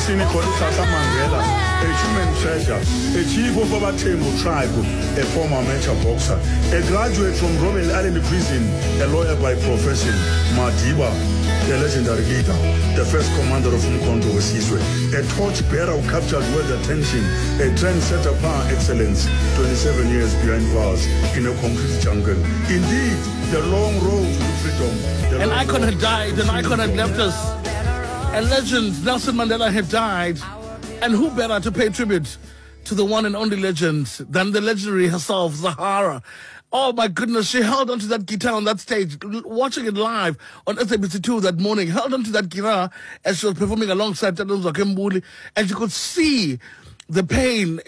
Sini Kolisa Mandela, a human treasure, a chief of Abatembo tribe, a former amateur boxer, a graduate from Robben Island Prison, a lawyer by profession, Madiba, the legendary leader, the first commander of Mkondo Wesizwe, a torchbearer who captured world attention, a trendsetter par excellence, 27 years behind bars in a concrete jungle. Indeed, the long road to freedom. An icon had died, an icon had left us. A legend, Nelson Mandela, had died. And who better to pay tribute to the one and only legend than the legendary herself, Zahara? Oh my goodness, she held onto that guitar on that stage, watching it live on SABC2 that morning, held onto that guitar as she was performing alongside Tando Zakembuli, and you could see the pain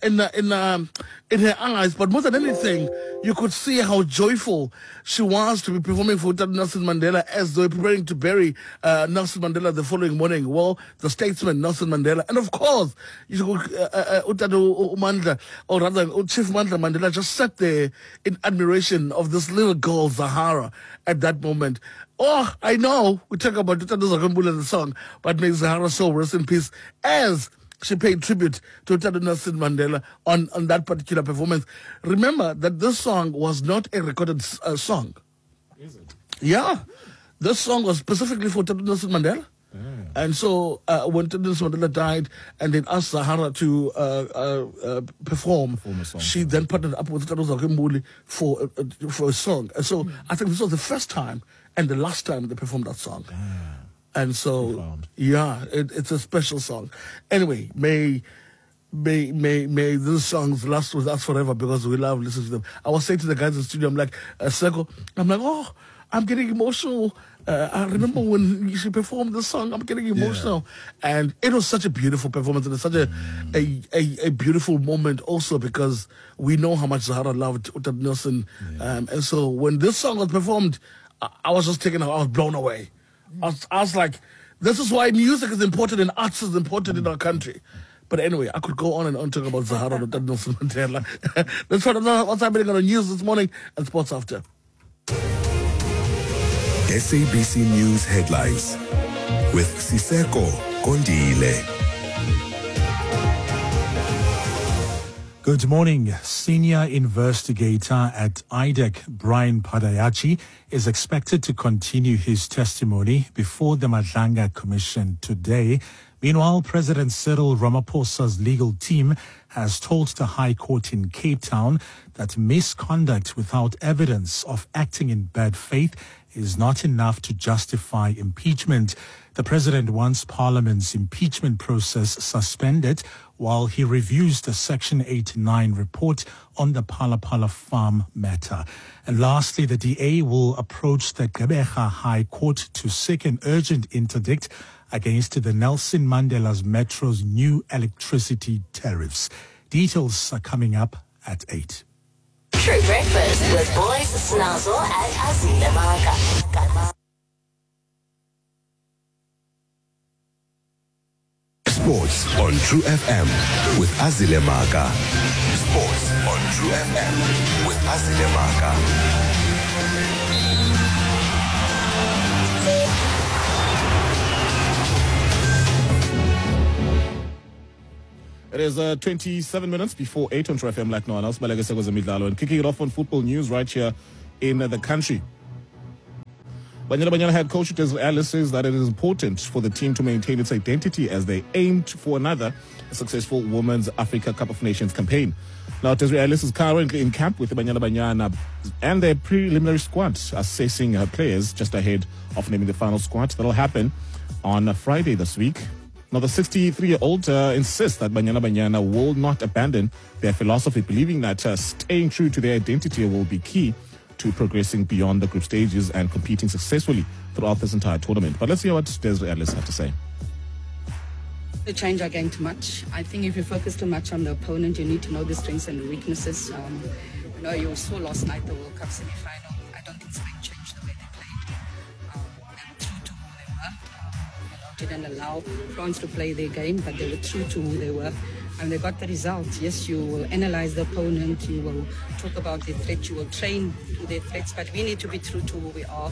in her eyes, but more than anything, you could see how joyful she was to be performing for Nelson Mandela as they were preparing to bury Nelson Mandela the following morning. Well, the statesman Nelson Mandela, and of course, you could Mandla, or rather Chief Mandla Mandela, just sat there in admiration of this little girl Zahara at that moment. Oh, I know we talk about Tando Zakembuli in the song, but may Zahara soul rest in peace as she paid tribute to Nelson Mandela on that particular performance. Remember that this song was not a recorded song. Is it? Yeah. This song was specifically for Nelson Mandela. Yeah. And so when Nelson Mandela died and they asked Zahara to perform a song. She then partnered up with Tando Zakembuli for a song. And so I think this was the first time and the last time they performed that song. And so, yeah, it's a special song. Anyway, may these songs last with us forever because we love listening to them. I was saying to the guys in the studio, I'm like, Seko, I'm like, oh, I'm getting emotional. I remember when she performed this song, I'm getting emotional. Yeah. And it was such a beautiful performance and it's such a beautiful moment also because we know how much Zahara loved Uta Nelson. Yeah. And so when this song was performed, I was just I was blown away. I was like, this is why music is important and arts is important in our country. But anyway, I could go on and on talking about Zahara and Nelson Mandela. Let's find out what's happening on the news this morning and sports after. SABC News headlines with Siseko Kondile. Good morning. Senior investigator at IDEC, Brian Padayachi, is expected to continue his testimony before the Madlanga Commission today. Meanwhile, President Cyril Ramaphosa's legal team has told the High Court in Cape Town that misconduct without evidence of acting in bad faith is not enough to justify impeachment. The president wants Parliament's impeachment process suspended while he reviews the Section 89 report on the Phala Phala farm matter. And lastly, the DA will approach the Gqeberha High Court to seek an urgent interdict against the Nelson Mandela's Metro's new electricity tariffs. Details are coming up at 8. True Breakfast with Boys Snazzle and Azile Marga. Sports on True FM with Azile Marga. Sports on True FM with Azile Marga. It is 27 minutes before 8 on True FM like no one else. Baleka Sekoza Midlalo and kicking it off on football news right here in the country. Banyana head coach Desiree Ellis says that it is important for the team to maintain its identity as they aimed for another successful Women's Africa Cup of Nations campaign. Now, Desiree Ellis is currently in camp with the Banyana and their preliminary squad, assessing her players just ahead of naming the final squad. That'll happen on Friday this week. Now, the 63-year-old insists that Banyana will not abandon their philosophy, believing that staying true to their identity will be key to progressing beyond the group stages and competing successfully throughout this entire tournament. But let's hear what Desiree Ellis had to say. To change our game too much. I think if you focus too much on the opponent, you need to know the strengths and the weaknesses. You saw last night the World Cup semi-final. I don't think Spain changed the way they played. They were true to who they were. Didn't allow France to play their game, but they were true to who they were. And they got the results. Yes, you will analyze the opponent, you will talk about their threat, you will train to their threats, but we need to be true to who we are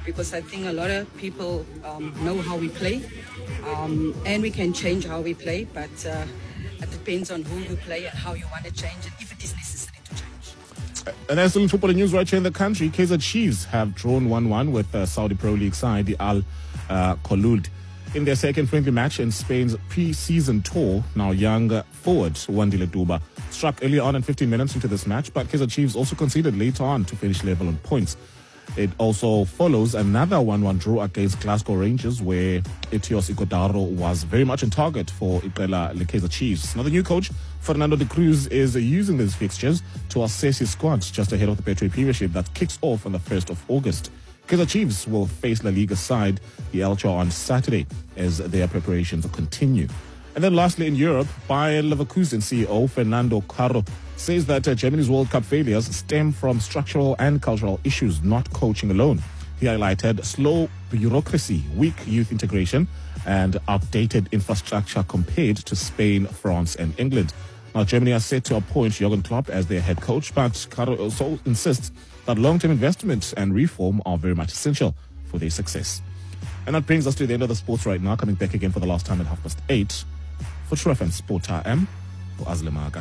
because I think a lot of people know how we play, and we can change how we play, but it depends on who you play and how you want to change it, if it is necessary to change. And there's still in football news right here in the country. Kaizer Chiefs have drawn 1-1 with Saudi Pro League side, the Al Kholoud. In their second friendly match in Spain's pre-season tour, now young forward Wandile Duba struck early on and 15 minutes into this match, but Kaizer Chiefs also conceded later on to finish level on points. It also follows another 1-1 draw against Glasgow Rangers, where Etios Igodaro was very much in target for Iqela Kaizer Chiefs. Now, the new coach, Fernando de Cruz, is using these fixtures to assess his squad just ahead of the Betway Premiership that kicks off on the 1st of August. Kaizer Chiefs will face La Liga side, the Elche, on Saturday as their preparations continue. And then lastly, in Europe, Bayer Leverkusen CEO Fernando Caro says that Germany's World Cup failures stem from structural and cultural issues, not coaching alone. He highlighted slow bureaucracy, weak youth integration, and outdated infrastructure compared to Spain, France, and England. Now, Germany are set to appoint Jurgen Klopp as their head coach, but Caro also insists that long-term investment and reform are very much essential for their success. And that brings us to the end of the sports right now. Coming back again for the last time at 8:30 for True FM Sport Time for Azile Maka.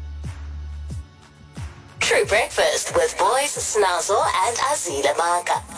True Breakfast with Boys Snazzle and Azile Maka.